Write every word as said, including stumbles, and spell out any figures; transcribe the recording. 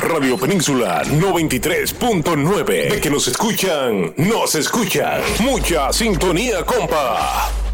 Radio Península noventa y tres punto nueve. De que nos escuchan, nos escuchan. Mucha sintonía, compa.